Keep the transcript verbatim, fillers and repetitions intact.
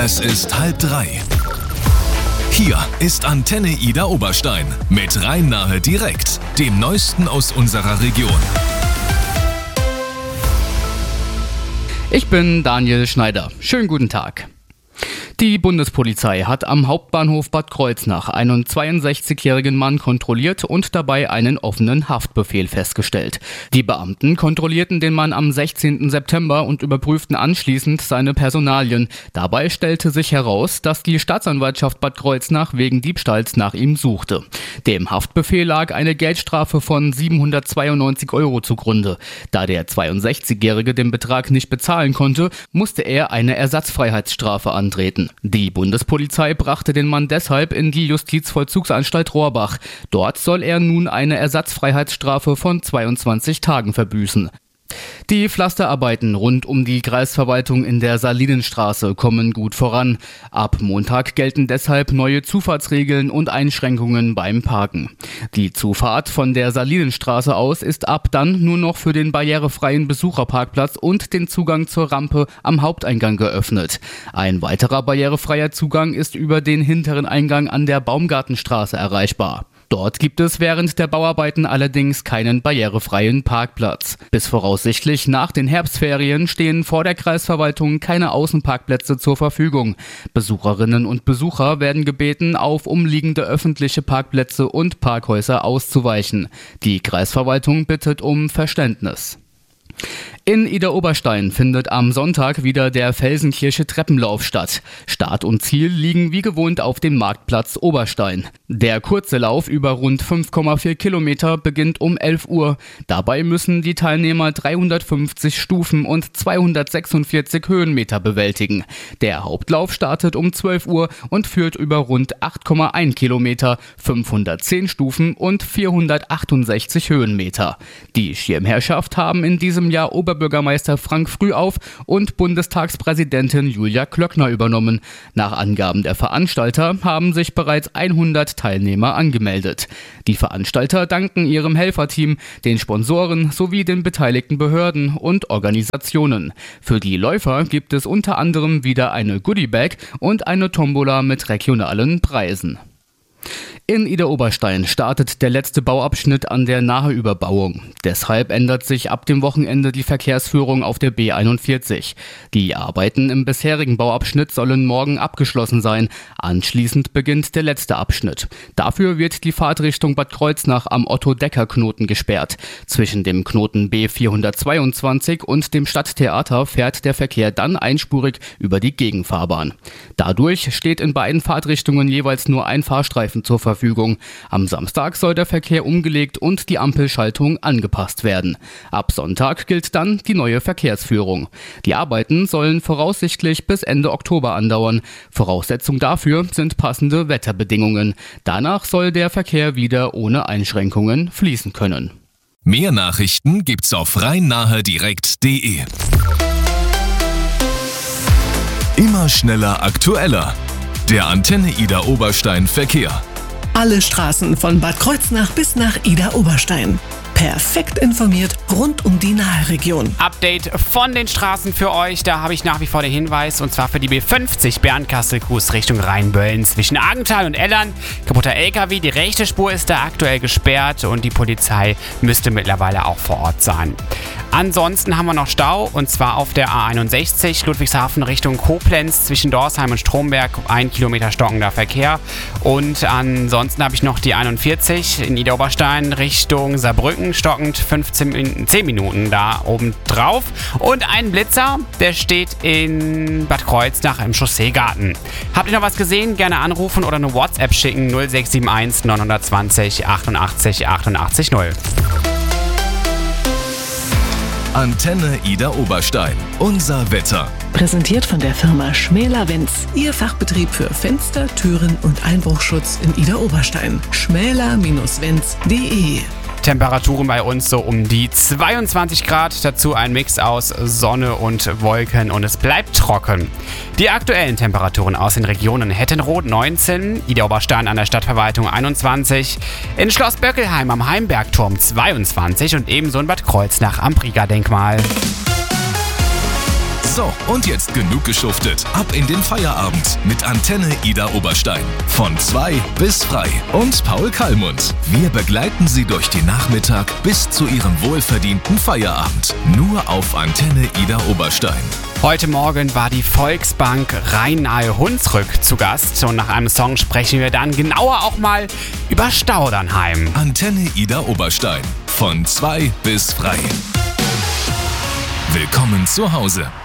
Es ist halb drei. Hier ist Antenne Ida Oberstein mit Rhein-Nahe direkt, dem Neuesten aus unserer Region. Ich bin Daniel Schneider. Schönen guten Tag. Die Bundespolizei hat am Hauptbahnhof Bad Kreuznach einen zweiundsechzigjährigen Mann kontrolliert und dabei einen offenen Haftbefehl festgestellt. Die Beamten kontrollierten den Mann am sechzehnten September und überprüften anschließend seine Personalien. Dabei stellte sich heraus, dass die Staatsanwaltschaft Bad Kreuznach wegen Diebstahls nach ihm suchte. Dem Haftbefehl lag eine Geldstrafe von siebenhundertzweiundneunzig Euro zugrunde. Da der zweiundsechzigjährige den Betrag nicht bezahlen konnte, musste er eine Ersatzfreiheitsstrafe antreten. Die Bundespolizei brachte den Mann deshalb in die Justizvollzugsanstalt Rohrbach. Dort soll er nun eine Ersatzfreiheitsstrafe von zweiundzwanzig Tagen verbüßen. Die Pflasterarbeiten rund um die Kreisverwaltung in der Salinenstraße kommen gut voran. Ab Montag gelten deshalb neue Zufahrtsregeln und Einschränkungen beim Parken. Die Zufahrt von der Salinenstraße aus ist ab dann nur noch für den barrierefreien Besucherparkplatz und den Zugang zur Rampe am Haupteingang geöffnet. Ein weiterer barrierefreier Zugang ist über den hinteren Eingang an der Baumgartenstraße erreichbar. Dort gibt es während der Bauarbeiten allerdings keinen barrierefreien Parkplatz. Bis voraussichtlich nach den Herbstferien stehen vor der Kreisverwaltung keine Außenparkplätze zur Verfügung. Besucherinnen und Besucher werden gebeten, auf umliegende öffentliche Parkplätze und Parkhäuser auszuweichen. Die Kreisverwaltung bittet um Verständnis. In Ida Oberstein findet am Sonntag wieder der Felsenkirche Treppenlauf statt. Start und Ziel liegen wie gewohnt auf dem Marktplatz Oberstein. Der kurze Lauf über rund fünf Komma vier Kilometer beginnt um elf Uhr. Dabei müssen die Teilnehmer dreihundertfünfzig Stufen und zweihundertsechsundvierzig Höhenmeter bewältigen. Der Hauptlauf startet um zwölf Uhr und führt über rund acht Komma eins Kilometer, fünfhundertzehn Stufen und vierhundertachtundsechzig Höhenmeter. Die Schirmherrschaft haben in diesem Jahr Oberbürgermeister Frank Frühauf und Bundestagspräsidentin Julia Klöckner übernommen. Nach Angaben der Veranstalter haben sich bereits hundert Teilnehmer angemeldet. Die Veranstalter danken ihrem Helferteam, den Sponsoren sowie den beteiligten Behörden und Organisationen. Für die Läufer gibt es unter anderem wieder eine Goodiebag und eine Tombola mit regionalen Preisen. In Ida Oberstein startet der letzte Bauabschnitt an der Naheüberbauung. Deshalb ändert sich ab dem Wochenende die Verkehrsführung auf der B einundvierzig. Die Arbeiten im bisherigen Bauabschnitt sollen morgen abgeschlossen sein. Anschließend beginnt der letzte Abschnitt. Dafür wird die Fahrtrichtung Bad Kreuznach am Otto-Decker-Knoten gesperrt. Zwischen dem Knoten B vierhundertzweiundzwanzig und dem Stadttheater fährt der Verkehr dann einspurig über die Gegenfahrbahn. Dadurch steht in beiden Fahrtrichtungen jeweils nur ein Fahrstreifen zur Verfügung. Am Samstag soll der Verkehr umgelegt und die Ampelschaltung angepasst werden. Ab Sonntag gilt dann die neue Verkehrsführung. Die Arbeiten sollen voraussichtlich bis Ende Oktober andauern. Voraussetzung dafür sind passende Wetterbedingungen. Danach soll der Verkehr wieder ohne Einschränkungen fließen können. Mehr Nachrichten gibt's auf rhein-nahe direkt punkt de. Immer schneller, aktueller. Der Antenne Ida Oberstein Verkehr. Alle Straßen von Bad Kreuznach bis nach Ida Oberstein. Perfekt informiert rund um die Nahe-Region. Update von den Straßen für euch. Da habe ich nach wie vor den Hinweis, und zwar für die B fünfzig Bernkastel-Kurs Richtung Rheinböllen zwischen Argenthal und Ellern. Kaputter L K W, die rechte Spur ist da aktuell gesperrt und die Polizei müsste mittlerweile auch vor Ort sein. Ansonsten haben wir noch Stau, und zwar auf der A einundsechzig Ludwigshafen Richtung Koblenz zwischen Dorsheim und Stromberg, ein Kilometer stockender Verkehr. Und ansonsten habe ich noch die einundvierzig in Ida Oberstein Richtung Saarbrücken, stockend fünfzehn, zehn Minuten da oben drauf. Und ein Blitzer, der steht in Bad Kreuznach im Chausseegarten. Habt ihr noch was gesehen? Gerne anrufen oder eine WhatsApp schicken null sechs sieben eins neun zwei null achtundachtzig achtundachtzig null. Antenne Ida Oberstein. Unser Wetter. Präsentiert von der Firma Schmäler-Wenz. Ihr Fachbetrieb für Fenster, Türen und Einbruchschutz in Ida Oberstein. schmäler Wenz punkt de. Temperaturen bei uns so um die zweiundzwanzig Grad, dazu ein Mix aus Sonne und Wolken und es bleibt trocken. Die aktuellen Temperaturen aus den Regionen Hettenroth neunzehn, Ida Oberstein an der Stadtverwaltung einundzwanzig, in Schloss Böckelheim am Heimbergturm zweiundzwanzig und ebenso in Bad Kreuznach am Brieger-Denkmal. So, und jetzt genug geschuftet. Ab in den Feierabend mit Antenne Ida Oberstein. Von zwei bis frei. Und Paul Kallmund. Wir begleiten Sie durch den Nachmittag bis zu Ihrem wohlverdienten Feierabend. Nur auf Antenne Ida Oberstein. Heute Morgen war die Volksbank Rhein-nahe Hunsrück zu Gast und nach einem Song sprechen wir dann genauer auch mal über Staudernheim. Antenne Ida Oberstein. Von zwei bis frei. Willkommen zu Hause.